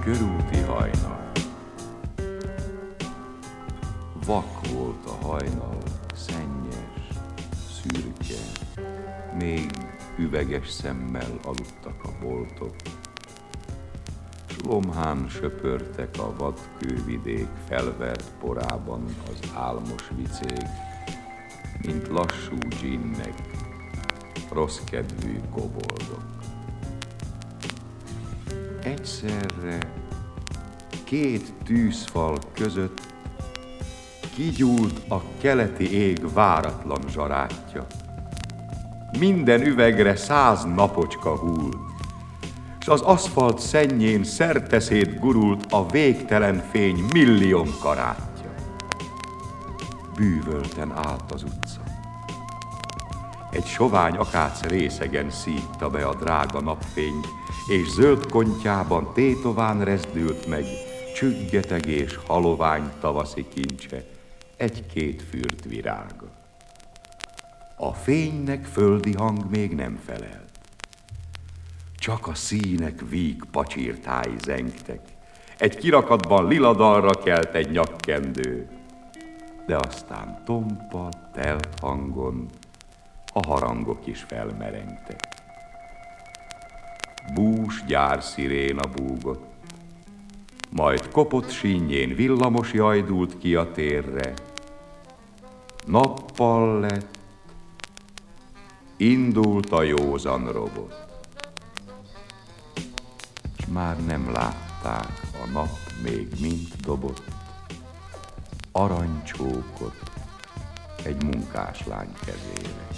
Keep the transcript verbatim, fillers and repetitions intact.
Körúti hajnal. Vak volt a hajnal, szennyes, szürke, még üveges szemmel aludtak a boltok, s lomhán söpörtek a vadkővidék felvert porában az álmos vicék, mint lassú dzsinnek, rosszkedvű koboldok. Egyszerre két tűzfal között kigyúlt a keleti ég váratlan zsarátja. Minden üvegre száz napocska húlt, s az aszfalt szennyén szerteszét gurult a végtelen fény millió karátja. Bűvölten állt az utca. Egy sovány akác részegen szívta be a drága napfényt, és zöld kontyában tétován rezdült meg csüggeteg és halovány tavaszi kincse, egy-két fürt virága. A fénynek földi hang még nem felelt, csak a színek víg pacsírtái zengtek, egy kirakatban lila dalra kelt egy nyakkendő, de aztán tompa, telt hangon a harangok is felmerengtek. Bús gyársziréna búgott, majd kopott sínjén villamos jajdult ki a térre. Nappal lett, indult a józan robot, s már nem látták a nap még mint dobott aranycsókot egy munkáslány kezére.